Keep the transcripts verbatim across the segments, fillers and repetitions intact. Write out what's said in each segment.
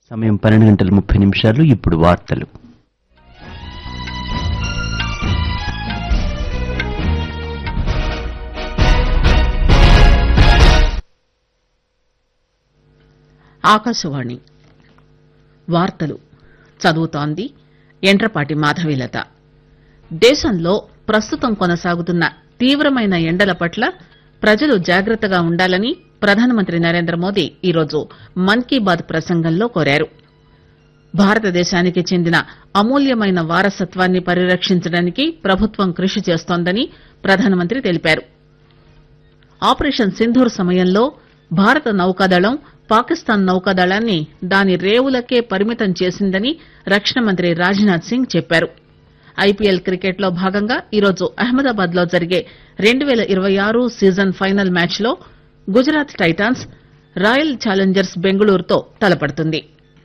సమయం పన్నెండు గంటల ముప్పై నిమిషాలు. ఇప్పుడు వార్తలు. ఆకాశవాణి వార్తలు చదువుతోంది ఎండ్రపాటి మాధవీలత. దేశంలో ప్రస్తుతం కొనసాగుతున్న తీవ్రమైన ఎండల పట్ల ప్రజలు జాగ్రత్తగా ఉండాలని ప్రధానమంత్రి నరేంద్ర మోదీ ఈరోజు మన్ కీ బాత్ ప్రసంగంలో కోరారు. భారతదేశానికి చెందిన అమూల్యమైన వారసత్వాన్ని పరిరక్షించడానికి ప్రభుత్వం కృషి చేస్తోందని ప్రధానమంత్రి తెలిపారు. ఆపరేషన్ సింధూర్ సమయంలో భారత నౌకాదళం పాకిస్తాన్ నౌకాదళాన్ని దాని రేవులకే పరిమితం చేసిందని రక్షణ మంత్రి రాజ్నాథ్ సింగ్ చెప్పారు. ఐపీఎల్ క్రికెట్ లో భాగంగా ఈరోజు అహ్మదాబాద్ లో జరిగే రెండు పేల ఇరవై ఆరు సీజన్ ఫైనల్ మ్యాచ్ లో గుజరాత్ టైటాన్స్ రాయల్ ఛాలెంజర్స్ బెంగళూరుతో తలపడుతుంది.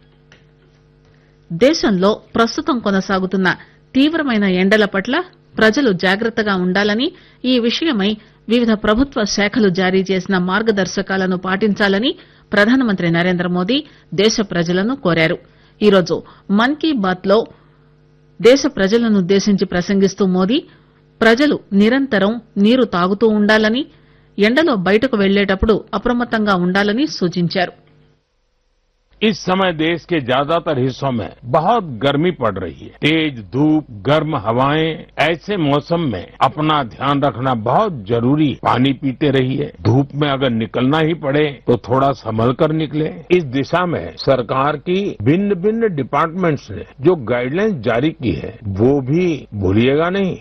దేశంలో ప్రస్తుతం కొనసాగుతున్న తీవ్రమైన ఎండల పట్ల ప్రజలు జాగ్రత్తగా ఉండాలని, ఈ విషయమై వివిధ ప్రభుత్వ శాఖలు జారీ చేసిన మార్గదర్శకాలను పాటించాలని ప్రధానమంత్రి నరేంద్ర మోదీ దేశ ప్రజలను కోరారు. ఈరోజు మన్ కీ బాత్ లో దేశ ప్రజలనుద్దేశించి ప్రసంగిస్తూ మోదీ ప్రజలు నిరంతరం నీరు తాగుతూ ఉండాలని, ఎండలో బయటకు వెళ్లేటప్పుడు అప్రమత్తంగా ఉండాలని సూచించారు. इस समय देश के ज्यादातर हिस्सों में बहुत गर्मी पड़ रही है. तेज धूप, गर्म हवाएं, ऐसे मौसम में अपना ध्यान रखना बहुत जरूरी है. पानी पीते रहिए. धूप में अगर निकलना ही पड़े तो थोड़ा संभल कर निकले. इस दिशा में सरकार की भिन्न भिन्न डिपार्टमेंट्स ने जो गाइडलाइंस जारी की है वो भी भूलिएगा नहीं.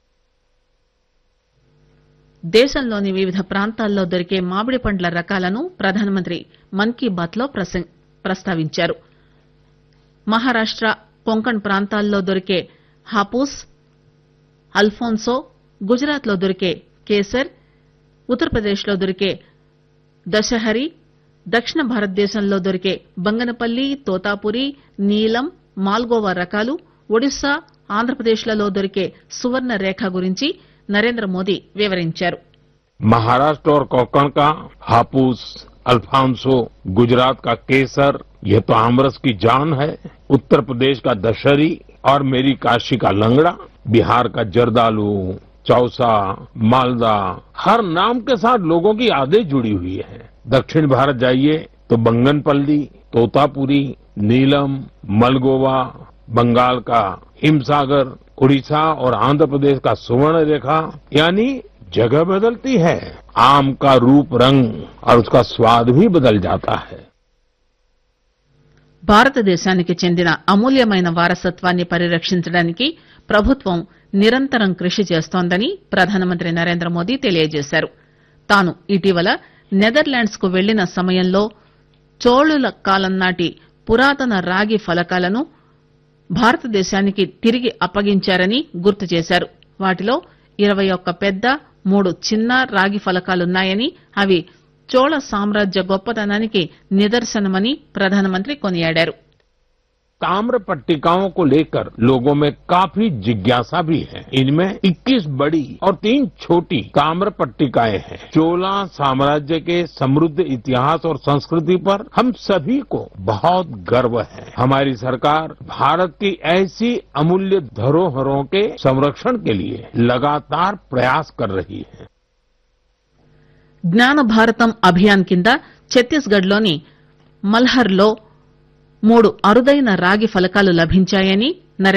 దేశంలోని వివిధ ప్రాంతాల్లో దొరికే మామిడి పండ్ల రకాలను ప్రధానమంత్రి మన్ కీ బాత్ లో ప్రస్తావించారు. మహారాష్ట, కొంకణ్ ప్రాంతాల్లో దొరికే హాపూస్, అల్ఫోన్సో, గుజరాత్ లో దొరికే కేసర్, ఉత్తరప్రదేశ్ లో దొరికే దశహరి, దక్షిణ భారతదేశంలో దొరికే బంగనపల్లి, తోతాపురి, నీలం, మాల్గోవా రకాలు, ఒడిశా, ఆంధ్రప్రదేశ్ లలో దొరికే సువర్ణ రేఖ గురించి నరేంద్ర మోదీ వివరించారు. महाराष्ट्र और कोंकण का हापूस, अल्फांसो, गुजरात का केसर, ये तो आमरस की जान है. उत्तर प्रदेश का दशहरी और मेरी काशी का लंगड़ा, बिहार का जर्दालू, चौसा, मालदा, हर नाम के साथ लोगों की यादें जुड़ी हुई है. दक्षिण भारत जाइए तो बंगनपल्ली, तोतापुरी, नीलम, मलगोवा, बंगाल का हिमसागर, उड़ीसा और आंध्र प्रदेश का सुवर्ण रेखा, यानी जगह बदलती है, आम का रूप, रंग और उसका स्वाद भी बदल जाता है. భారతదేశానికి చెందిన అమూల్యమైన వారసత్వాన్ని పరిరక్షించడానికి ప్రభుత్వం నిరంతరం కృషి చేస్తోందని ప్రధానమంత్రి నరేంద్ర మోదీ తెలియజేశారు. తాను ఇటీవల నెదర్లాండ్స్ కు వెళ్లిన సమయంలో చోళుల కాలం నాటి పురాతన రాగి ఫలకాలను భారతదేశానికి తిరిగి అప్పగించారని గుర్తు చేశారు. వాటిలో ఇరవై ఒక్క పెద్ద, మూడు చిన్న రాగి ఫలకాలున్నాయని, అవి చోళ సామ్రాజ్య గొప్పతనానికి నిదర్శనమని ప్రధానమంత్రి కొనియాడారు. ताम्र पट्टिकाओं को लेकर लोगों में काफी जिज्ञासा भी है. इनमें इक्कीस बड़ी और तीन छोटी ताम्र पट्टिकाएं हैं. चोला साम्राज्य के समृद्ध इतिहास और संस्कृति पर हम सभी को बहुत गर्व है. हमारी सरकार भारत की ऐसी अमूल्य धरोहरों के संरक्षण के लिए लगातार प्रयास कर रही है. జ్ఞాన భారతం అభియాన్ కింద ఛత్తీస్గఢ్ లోని మల్హర్ లో మూడు అరుదైన రాగి ఫలకాలు లభించాయని